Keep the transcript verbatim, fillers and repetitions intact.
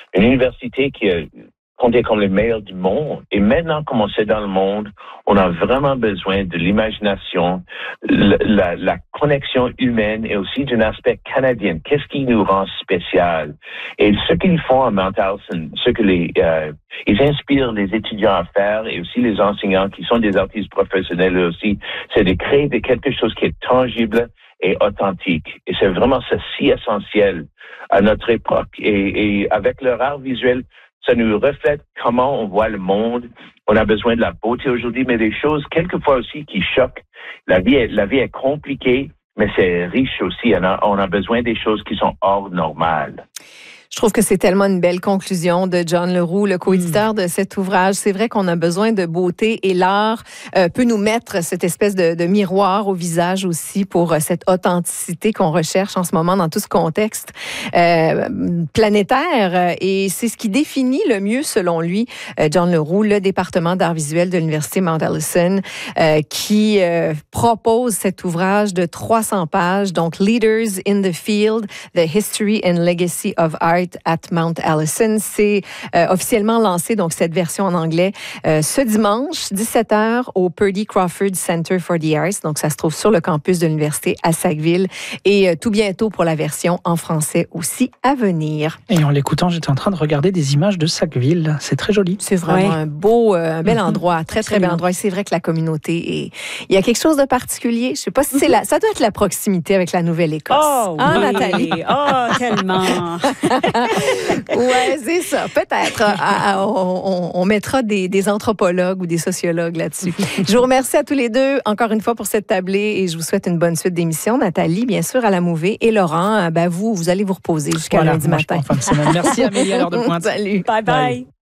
une université qui est comptée comme les meilleures du monde. Et maintenant, comme on sait dans le monde, on a vraiment besoin de l'imagination, la, la, la connexion humaine et aussi d'un aspect canadien. Qu'est-ce qui nous rend spécial? Et ce qu'ils font à Mount Allison, ce que les, euh, ils inspirent les étudiants à faire et aussi les enseignants qui sont des artistes professionnels aussi, c'est de créer de quelque chose qui est tangible et authentique. Et c'est vraiment ça si essentiel à notre époque. Et, et avec leur art visuel, ça nous reflète comment on voit le monde. On a besoin de la beauté aujourd'hui, mais des choses quelquefois aussi qui choquent. La vie est, la vie est compliquée, mais c'est riche aussi. On a, on a besoin des choses qui sont hors normales. Je trouve que c'est tellement une belle conclusion de John Leroux, le coéditeur mmh. de cet ouvrage. C'est vrai qu'on a besoin de beauté et l'art euh, peut nous mettre cette espèce de, de miroir au visage aussi pour euh, cette authenticité qu'on recherche en ce moment dans tout ce contexte euh, planétaire. Et c'est ce qui définit le mieux, selon lui, euh, John Leroux, le département d'art visuel de l'Université Mount Allison, euh, qui euh, propose cet ouvrage de trois cents pages, donc Leaders in the Field, The History and Legacy of Art at Mount Allison. C'est euh, officiellement lancé, donc cette version en anglais, euh, ce dimanche, dix-sept heures, au Purdy Crawford Center for the Arts. Donc, ça se trouve sur le campus de l'université à Sackville. Et euh, tout bientôt pour la version en français aussi à venir. Et en l'écoutant, j'étais en train de regarder des images de Sackville. C'est très joli. C'est vraiment ouais. un beau, euh, un bel endroit, très, très bel endroit. Et c'est vrai que la communauté est... Il y a quelque chose de particulier. Je sais pas si c'est la... Ça doit être la proximité avec la Nouvelle-Écosse. Oh, hein, oui. Nathalie? Oh, tellement! Ouais, c'est ça. Peut-être. À, à, on, on mettra des, des anthropologues ou des sociologues là-dessus. Je vous remercie à tous les deux encore une fois pour cette tablée et je vous souhaite une bonne suite d'émission. Nathalie, bien sûr, à la Mouvée. Et Laurent, ben vous, vous allez vous reposer jusqu'à voilà, lundi moi, matin. Je fin de semaine. Merci Amélie à l'heure de pointe. Salut. Bye bye. bye.